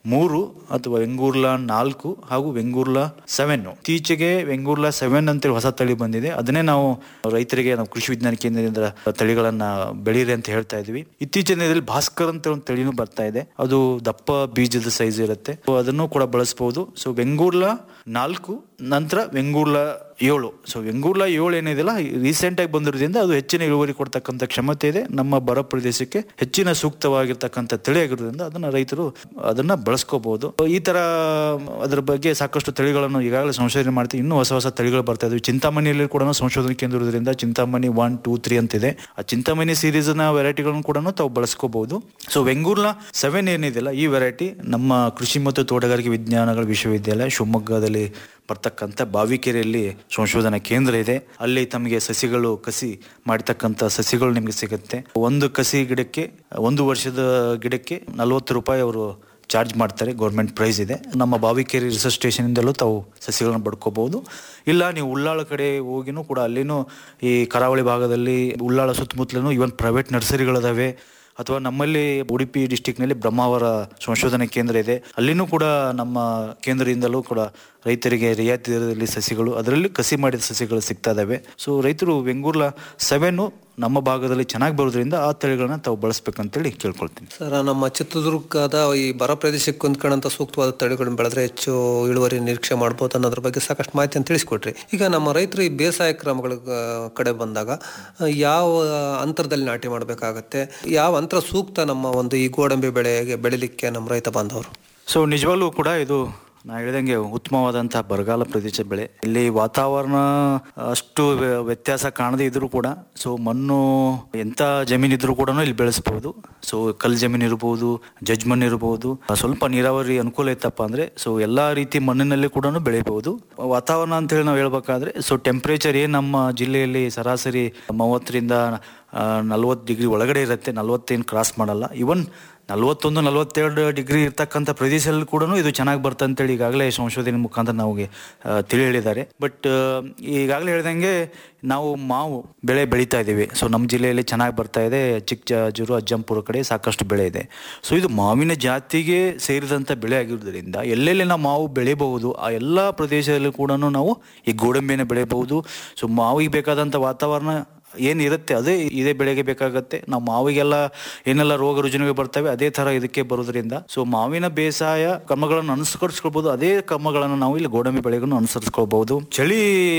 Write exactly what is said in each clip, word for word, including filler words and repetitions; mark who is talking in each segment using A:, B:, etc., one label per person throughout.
A: ಮೂರು ಅಥವಾ ವೆಂಗೂರ್ಲಾ ನಾಲ್ಕು ಹಾಗೂ ವೆಂಗೂರ್ಲಾ ಸೆವೆನ್. ಇತ್ತೀಚೆಗೆ ವೆಂಗೂರ್ಲಾ ಸೆವೆನ್ ಅಂತೇಳಿ ಹೊಸ ತಳಿ ಬಂದಿದೆ. ಅದನ್ನೇ ನಾವು ರೈತರಿಗೆ ನಾವು ಕೃಷಿ ವಿಜ್ಞಾನ ಕೇಂದ್ರದಿಂದ ತಳಿಗಳನ್ನ ಬೆಳೀರಿ ಅಂತ ಹೇಳ್ತಾ ಇದ್ವಿ. ಇತ್ತೀಚಿನ ದಿನದಲ್ಲಿ ಭಾಸ್ಕರ್ ಅಂತ ಒಂದು ತಳಿನೂ ಬರ್ತಾ ಇದೆ. ಅದು ದಪ್ಪ ಬೀಜದ ಸೈಜ್ ಇರುತ್ತೆ. ಸೊ ಅದನ್ನು ಕೂಡ ಬಳಸಬಹುದು. ಸೊ ವೆಂಗೂರ್ಲಾ ನಾಲ್ಕು ನಂತರ ವೆಂಗೂರ್ಲಾ ಏಳು. ಸೊ ವೆಂಗೂರ್ಲಾ ಏಳು ಏನಿದೆಯಲ್ಲ, ರೀಸೆಂಟ್ ಆಗಿ ಬಂದಿರೋದ್ರಿಂದ ಅದು ಹೆಚ್ಚಿನ ಇಳುವರಿ ಕೊಡ್ತಕ್ಕಂಥ ಕ್ಷಮತೆ ಇದೆ. ನಮ್ಮ ಬರ ಪ್ರದೇಶಕ್ಕೆ ಹೆಚ್ಚಿನ ಸೂಕ್ತವಾಗಿರ್ತಕ್ಕಂಥ ತಳಿ ಆಗಿರೋದ್ರಿಂದ ಅದನ್ನ ರೈತರು ಅದನ್ನ ಬಳಸ್ಕೋಬಹುದು. ಈ ತರ ಅದರ ಬಗ್ಗೆ ಸಾಕಷ್ಟು ತಳಿಗಳನ್ನು ಈಗಾಗಲೇ ಸಂಶೋಧನೆ ಮಾಡ್ತೀವಿ. ಇನ್ನೂ ಹೊಸ ಹೊಸ ತಳಿಗಳು ಬರ್ತಾ ಇದ್ವಿ. ಚಿಂತಾಮಣಿಯಲ್ಲಿ ಕೂಡ ಸಂಶೋಧನೆ ಕೇಂದ್ರ ಇರೋದ್ರಿಂದ ಚಿಂತಾಮಣಿ ಒನ್ ಟೂ ತ್ರೀ ಅಂತಿದೆ. ಆ ಚಿಂತಾಮಣಿ ಸೀರೀಸ್ ನ ವೆರೈಟಿಗಳನ್ನು ಕೂಡ ತಾವು ಬಳಸ್ಕೋಬಹುದು. ಸೊ ವೆಂಗೂರ್ಲಾ ಸೆವೆನ್ ಏನಿದೆಯಲ್ಲ, ಈ ವೆರೈಟಿ ನಮ್ಮ ಕೃಷಿ ಮತ್ತು ತೋಟಗಾರಿಕೆ ವಿಜ್ಞಾನಗಳ ವಿಶ್ವವಿದ್ಯಾಲಯ ಶಿವಮೊಗ್ಗದಲ್ಲಿ ಬರ್ತಕ್ಕಂಥ ಬಾವಿಕೆರೆಯಲ್ಲಿ ಸಂಶೋಧನಾ ಕೇಂದ್ರ ಇದೆ. ಅಲ್ಲಿ ತಮಗೆ ಸಸಿಗಳು ಕಸಿ ಮಾಡತಕ್ಕಂಥ ಸಸಿಗಳು ನಿಮಗೆ ಸಿಗುತ್ತೆ. ಒಂದು ಕಸಿ ಗಿಡಕ್ಕೆ, ಒಂದು ವರ್ಷದ ಗಿಡಕ್ಕೆ ನಲವತ್ತು ರೂಪಾಯಿ ಅವರು ಚಾರ್ಜ್ ಮಾಡ್ತಾರೆ. ಗೌರ್ಮೆಂಟ್ ಪ್ರೈಸ್ ಇದೆ. ನಮ್ಮ ಬಾವಿಕೆರೆ ರಿಸರ್ಚ್ ಸ್ಟೇಷನ್ ಇಂದಲೂ ತಾವು ಸಸಿಗಳನ್ನು ಪಡ್ಕೋಬಹುದು. ಇಲ್ಲ ನೀವು ಉಳ್ಳಾಳ ಕಡೆ ಹೋಗಿನೂ ಕೂಡ ಅಲ್ಲಿನೂ ಈ ಕರಾವಳಿ ಭಾಗದಲ್ಲಿ ಉಳ್ಳಾಳ ಸುತ್ತಮುತ್ತಲೂ ಇವನ್ ಪ್ರೈವೇಟ್ ನರ್ಸರಿಗಳಿದಾವೆ. ಅಥವಾ ನಮ್ಮಲ್ಲಿ ಉಡುಪಿ ಡಿಸ್ಟಿಕ್ನಲ್ಲಿ ಬ್ರಹ್ಮಾವರ ಸಂಶೋಧನಾ ಕೇಂದ್ರ ಇದೆ. ಅಲ್ಲಿನೂ ಕೂಡ ನಮ್ಮ ಕೇಂದ್ರದಿಂದಲೂ ಕೂಡ ರೈತರಿಗೆ ರಿಯಾಯಿತಿ ದರದಲ್ಲಿ ಸಸಿಗಳು, ಅದರಲ್ಲಿ ಕಸಿ ಮಾಡಿದ ಸಸಿಗಳು ಸಿಗ್ತಾ ಇದಾವೆ. ಸೊ ರೈತರು ವೆಂಗೂರ್ಲಾ ಸೆವೆನ್ ನಮ್ಮ ಭಾಗದಲ್ಲಿ ಚೆನ್ನಾಗಿ ಬರೋದ್ರಿಂದ ಆ ತಳಿಗಳನ್ನ ತಾವು ಬಳಸ್ಬೇಕಂತೇಳಿ ಕೇಳ್ಕೊಳ್ತೀನಿ.
B: ಸರ್, ನಮ್ಮ ಚಿತ್ರದುರ್ಗದ ಈ ಬರ ಪ್ರದೇಶಕ್ಕೆ ಹೊಂದ್ಕೊಂಡಂತ ಸೂಕ್ತವಾದ ತಳಿಗಳನ್ನು ಬೆಳೆದ್ರೆ ಹೆಚ್ಚು ಇಳುವರಿ ನಿರೀಕ್ಷೆ ಮಾಡ್ಬೋದು ಅನ್ನೋದ್ರ ಬಗ್ಗೆ ಸಾಕಷ್ಟು ಮಾಹಿತಿಯನ್ನು ತಿಳಿಸ್ಕೊಟ್ರಿ. ಈಗ ನಮ್ಮ ರೈತರು ಈ ಬೇಸಾಯ ಕ್ರಮಗಳ ಕಡೆ ಬಂದಾಗ ಯಾವ ಅಂತರದಲ್ಲಿ ನಾಟಿ ಮಾಡಬೇಕಾಗತ್ತೆ, ಯಾವ ಅಂತರ ಸೂಕ್ತ ನಮ್ಮ ಒಂದು ಈ ಗೋಡಂಬಿ ಬೆಳೆಗೆ ಬೆಳಿಲಿಕ್ಕೆ ನಮ್ಮ ರೈತ ಬಾಂಧವರು?
A: ಸೊ ನಿಜವಾಗ್ಲೂ ಕೂಡ ಇದು ನಾ ಹೇಳಿದಂಗೆ ಉತ್ತಮವಾದಂತಹ ಬರಗಾಲ ಪ್ರದೇಶ ಬೆಳೆ. ಇಲ್ಲಿ ವಾತಾವರಣ ಅಷ್ಟು ವ್ಯತ್ಯಾಸ ಕಾಣದೇ ಇದ್ರೂ ಕೂಡ, ಸೊ ಮಣ್ಣು ಎಂತ ಜಮೀನು ಇದ್ರೂ ಕೂಡ ಇಲ್ಲಿ ಬೆಳೆಸಬಹುದು. ಸೊ ಕಲ್ ಜಮೀನು ಇರಬಹುದು, ಜಜ್ ಮಣ್ಣು ಇರಬಹುದು, ಸ್ವಲ್ಪ ನೀರಾವರಿ ಅನುಕೂಲ ಇತ್ತಪ್ಪ ಅಂದ್ರೆ ಸೊ ಎಲ್ಲಾ ರೀತಿ ಮಣ್ಣಿನಲ್ಲಿ ಕೂಡ ಬೆಳೆಯಬಹುದು. ವಾತಾವರಣ ಅಂತ ಹೇಳಿ ನಾವು ಹೇಳ್ಬೇಕಾದ್ರೆ, ಸೊ ಟೆಂಪರೇಚರ್ ಏನ್ ನಮ್ಮ ಜಿಲ್ಲೆಯಲ್ಲಿ ಸರಾಸರಿ ಮೂವತ್ತರಿಂದ ನಲ್ವತ್ತು ಡಿಗ್ರಿ ಒಳಗಡೆ ಇರುತ್ತೆ. ನಲ್ವತ್ತೇನು ಕ್ರಾಸ್ ಮಾಡಲ್ಲ. ಇವನ್ ನಲ್ವತ್ತೊಂದು ನಲ್ವತ್ತೆರಡು ಡಿಗ್ರಿ ಇರ್ತಕ್ಕಂಥ ಪ್ರದೇಶದಲ್ಲಿ ಕೂಡ ಇದು ಚೆನ್ನಾಗಿ ಬರ್ತದೆ ಅಂತೇಳಿ ಈಗಾಗಲೇ ಸಂಶೋಧನೆ ಮುಖಾಂತರ ನಮಗೆ ತಿಳಿ ಹೇಳಿದ್ದಾರೆ. ಬಟ್ ಈಗಾಗಲೇ ಹೇಳ್ದಂಗೆ ನಾವು ಮಾವು ಬೆಳೆ ಬೆಳೀತಾ ಇದ್ದೀವಿ. ಸೊ ನಮ್ಮ ಜಿಲ್ಲೆಯಲ್ಲಿ ಚೆನ್ನಾಗಿ ಬರ್ತಾ ಇದೆ. ಚಿಕ್ಕಜಾಜೂರು, ಅಜ್ಜಂಪುರ ಕಡೆ ಸಾಕಷ್ಟು ಬೆಳೆ ಇದೆ. ಸೊ ಇದು ಮಾವಿನ ಜಾತಿಗೆ ಸೇರಿದಂಥ ಬೆಳೆ ಆಗಿರೋದ್ರಿಂದ ಎಲ್ಲೆಲ್ಲಿ ನಾವು ಮಾವು ಬೆಳೆಯಬಹುದು ಆ ಎಲ್ಲ ಪ್ರದೇಶದಲ್ಲಿ ಕೂಡ ನಾವು ಈ ಗೋಡಂಬಿಯನ್ನು ಬೆಳೆಯಬಹುದು. ಸೊ ಮಾವಿಗೆ ಬೇಕಾದಂಥ ವಾತಾವರಣ ಏನಿರುತ್ತೆ ಅದೇ ಇದೇ ಬೆಳೆಗೆ ಬೇಕಾಗತ್ತೆ. ನಾವು ಮಾವಿಗೆಲ್ಲ ಏನೆಲ್ಲ ರೋಗ ರುಜಿನಗಳು ಬರ್ತವೆ ಅದೇ ತರ ಇದಕ್ಕೆ ಬರೋದ್ರಿಂದ ಸೊ ಮಾವಿನ ಬೇಸಾಯ ಕ್ರಮಗಳನ್ನು ಅನುಸರಿಸ್ಕೊಳ್ಬಹುದು. ಅದೇ ಕ್ರಮಗಳನ್ನು ನಾವು ಇಲ್ಲಿ ಗೋಡಂಬಿ ಬೆಳೆಗಳನ್ನು ಅನುಸರಿಸ್ಕೊಳ್ಬಹುದು. ಚಳಿ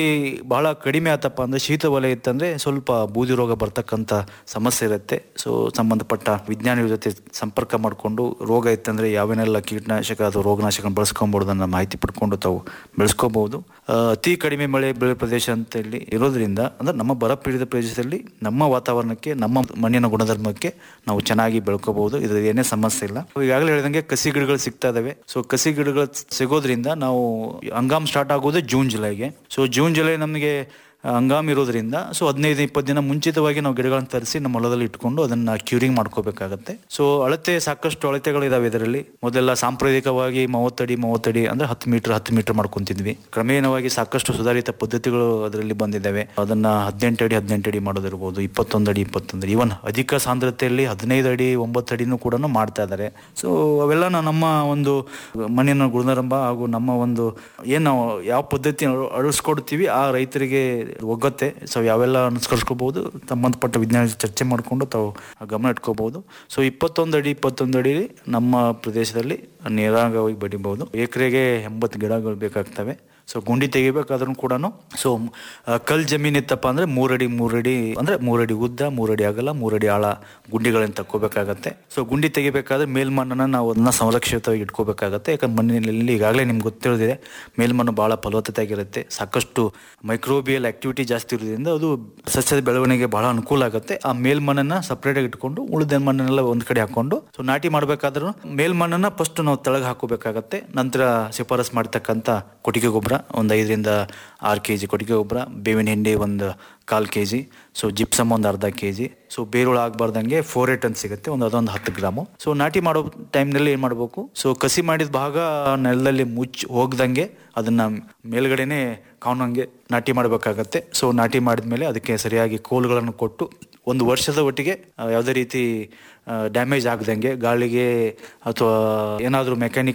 A: ಬಹಳ ಕಡಿಮೆ ಆತಪ್ಪ ಅಂದ್ರೆ, ಶೀತ ವಲಯ ಇತ್ತಂದ್ರೆ ಸ್ವಲ್ಪ ಬೂದಿ ರೋಗ ಬರ್ತಕ್ಕಂಥ ಸಮಸ್ಯೆ ಇರುತ್ತೆ. ಸೊ ಸಂಬಂಧಪಟ್ಟ ವಿಜ್ಞಾನಿಗಳ ಜೊತೆ ಸಂಪರ್ಕ ಮಾಡಿಕೊಂಡು ರೋಗ ಇತ್ತಂದ್ರೆ ಯಾವೇನೆಲ್ಲ ಕೀಟನಾಶಕ ಅಥವಾ ರೋಗನಾಶಕ ಬಳಸ್ಕೊಬಹುದನ್ನ ಮಾಹಿತಿ ಪಡ್ಕೊಂಡು ತಾವು ಬೆಳೆಸ್ಕೋಬಹುದು. ಅತಿ ಕಡಿಮೆ ಮಳೆ ಬೆಳೆ ಪ್ರದೇಶ ಅಂತ ಇಲ್ಲಿ ಇರೋದ್ರಿಂದ ಅಂದ್ರೆ ನಮ್ಮ ಬರ ಪೀಡಿತ ಪ್ರದೇಶದಲ್ಲಿ ನಮ್ಮ ವಾತಾವರಣಕ್ಕೆ, ನಮ್ಮ ಮಣ್ಣಿನ ಗುಣಧರ್ಮಕ್ಕೆ ನಾವು ಚೆನ್ನಾಗಿ ಬೆಳ್ಕೋಬಹುದು. ಇದ್ರ ಏನೇ ಸಮಸ್ಯೆ ಇಲ್ಲ. ಈಗಾಗಲೇ ಹೇಳಿದಂಗೆ ಕಸಿ ಗಿಡಗಳು ಸಿಗ್ತಾ ಇದಾವೆ. ಸೊ ಕಸಿ ಗಿಡಗಳು ಸಿಗೋದ್ರಿಂದ ನಾವು ಹಂಗಾಮ್ ಸ್ಟಾರ್ಟ್ ಆಗೋದು ಜೂನ್ ಜುಲೈಗೆ. ಸೊ ಜೂನ್ ಜುಲೈ ನಮಗೆ ಹಂಗಾಮ್ ಇರೋದ್ರಿಂದ ಸೊ ಹದಿನೈದು ಇಪ್ಪತ್ತು ದಿನ ಮುಂಚಿತವಾಗಿ ನಾವು ಗಿಡಗಳನ್ನು ತರಿಸಿ ನಮ್ಮ ಹೊಲದಲ್ಲಿ ಇಟ್ಕೊಂಡು ಅದನ್ನ ಕ್ಯೂರಿಂಗ್ ಮಾಡ್ಕೋಬೇಕಾಗತ್ತೆ. ಸೊ ಅಳತೆ ಸಾಕಷ್ಟು ಅಳತೆಗಳು ಇದಾವೆ ಇದರಲ್ಲಿ. ಮೊದಲೆಲ್ಲ ಸಾಂಪ್ರದಾಯಿಕವಾಗಿ ಮೂವತ್ತಡಿ ಮೂವತ್ತಡಿ ಅಂದ್ರೆ ಹತ್ತು ಮೀಟರ್ ಹತ್ತು ಮೀಟರ್ ಮಾಡ್ಕೊಂತಿದ್ವಿ. ಕ್ರಮೇಣವಾಗಿ ಸಾಕಷ್ಟು ಸುಧಾರಿತ ಪದ್ಧತಿಗಳು ಅದರಲ್ಲಿ ಬಂದಿದ್ದಾವೆ. ಅದನ್ನ ಹದಿನೆಂಟು ಅಡಿ ಹದಿನೆಂಟು ಅಡಿ ಮಾಡೋದಿರ್ಬೋದು, ಇಪ್ಪತ್ತೊಂದು ಅಡಿ ಇಪ್ಪತ್ತೊಂದು ಅಡಿ, ಇವನ್ ಅಧಿಕ ಸಾಂದ್ರತೆಯಲ್ಲಿ ಹದಿನೈದು ಅಡಿ ಒಂಬತ್ತು ಅಡಿನೂ ಕೂಡ ಮಾಡ್ತಾ ಇದ್ದಾರೆ. ಸೊ ಅವೆಲ್ಲ ನಮ್ಮ ಒಂದು ಮಣ್ಣಿನ ಗುಣಧರ್ಮ ಹಾಗೂ ನಮ್ಮ ಒಂದು ಏನ್ ನಾವು ಯಾವ ಪದ್ಧತಿ ಅಳಿಸ್ಕೊಡ್ತೀವಿ ಆ ರೈತರಿಗೆ ಒಗ್ಗತ್ತೆ. ಸೊ ಯಾವೆಲ್ಲ ಅನುಸರಿಸ್ಕೋಬಹುದು, ಸಂಬಂಧಪಟ್ಟ ವಿಜ್ಞಾನ ಚರ್ಚೆ ಮಾಡಿಕೊಂಡು ತಾವು ಗಮನ ಇಟ್ಕೋಬಹುದು. ಸೊ ಇಪ್ಪತ್ತೊಂದು ಅಡಿ ಇಪ್ಪತ್ತೊಂದು ಅಡಿ ನಮ್ಮ ಪ್ರದೇಶದಲ್ಲಿ ನೇರಾಗವಾಗಿ ಬೆಳಿಬಹುದು. ಎಕರೆಗೆ ಎಂಬತ್ತು ಗಿಡಗಳು ಬೇಕಾಗ್ತವೆ. ಸೊ ಗುಂಡಿ ತೆಗಿಬೇಕಾದ್ರೂ ಕೂಡ ಸೊ ಕಲ್ ಜಮೀನ್ ಇತ್ತಪ್ಪ ಅಂದ್ರೆ ಮೂರಡಿ ಮೂರಡಿ ಅಂದ್ರೆ ಮೂರಡಿ ಉದ್ದ, ಮೂರಡಿ ಅಗಲ, ಮೂರಡಿ ಆಳ ಗುಂಡಿಗಳನ್ನ ತಕ್ಕೋಬೇಕಾಗತ್ತೆ. ಸೊ ಗುಂಡಿ ತೆಗಿಬೇಕಾದ್ರೆ ಮೇಲ್ಮಣ್ಣನ್ನ ನಾವು ಅದನ್ನ ಸಂರಕ್ಷಿತವಾಗಿ ಇಟ್ಕೋಬೇಕಾಗತ್ತೆ. ಯಾಕಂದ್ರೆ ಮಣ್ಣಿನಲ್ಲಿ ಈಗಾಗಲೇ ನಿಮ್ಗೆ ಗೊತ್ತಿರೋದಿದೆ, ಮೇಲ್ಮಣ್ಣು ಬಹಳ ಫಲವತ್ತತೆ ಆಗಿರುತ್ತೆ. ಸಾಕಷ್ಟು ಮೈಕ್ರೋಬಿಯಲ್ ಆಕ್ಟಿವಿಟಿ ಜಾಸ್ತಿ ಇರೋದ್ರಿಂದ ಅದು ಸಸ್ಯದ ಬೆಳವಣಿಗೆ ಬಹಳ ಅನುಕೂಲ ಆಗುತ್ತೆ. ಆ ಮೇಲ್ಮಣ್ಣನ್ನ ಸಪರೇಟ್ ಆಗಿ ಇಟ್ಕೊಂಡು ಉಳಿದ ಮಣ್ಣನ್ನೆಲ್ಲ ಒಂದ್ ಕಡೆ ಹಾಕೊಂಡು ಸೊ ನಾಟಿ ಮಾಡ್ಬೇಕಾದ್ರೂ ಮೇಲ್ಮಣ್ಣನ್ನ ಫಸ್ಟ್ ನಾವು ತೆಳಗ್ ಹಾಕೋಬೇಕಾಗತ್ತೆ. ನಂತರ ಶಿಫಾರಸ್ ಮಾಡ್ತಕ್ಕಂಥ ಕೊಟ್ಟಿಗೆ ಗೊಬ್ಬರ ಒಂದು ಐದರಿಂದ ಆರು ಕೆ ಜಿ ಕೊಟ್ಟಿಗೆ ಗೊಬ್ಬರ, ಬೇವಿನ ಹಿಂಡಿ ಒಂದು ಕಾಲು ಕೆ ಜಿ, ಸೊ ಜಿಪ್ಸಮ್ ಒಂದು ಅರ್ಧ K G, so ಬೇರುಳು ಆಗಬಾರ್ದಂಗೆ four eight ಅಂತ ಸಿಗುತ್ತೆ, ಒಂದು ಅದೊಂದು ಹತ್ತು ಗ್ರಾಮು. ಸೊ ನಾಟಿ ಮಾಡೋ ಟೈಮ್ನಲ್ಲಿ ಏನು ಮಾಡಬೇಕು, ಸೊ ಕಸಿ ಮಾಡಿದ ಭಾಗ ನೆಲದಲ್ಲಿ ಮುಚ್ಚಿ ಹೋಗ್ದಂಗೆ ಅದನ್ನ ಮೇಲ್ಗಡೆನೆ ಕಾಣೋಂಗೆ ನಾಟಿ ಮಾಡಬೇಕಾಗತ್ತೆ. ಸೊ ನಾಟಿ ಮಾಡಿದ್ಮೇಲೆ ಅದಕ್ಕೆ ಸರಿಯಾಗಿ ಕೋಲುಗಳನ್ನು ಕೊಟ್ಟು ಒಂದು ವರ್ಷದ ಒಟ್ಟಿಗೆ ಯಾವುದೇ ರೀತಿ ಡ್ಯಾಮೇಜ್ ಆಗದಂಗೆ ಗಾಳಿಗೆ ಅಥವಾ ಏನಾದರೂ ಮೆಕ್ಯಾನಿಕ್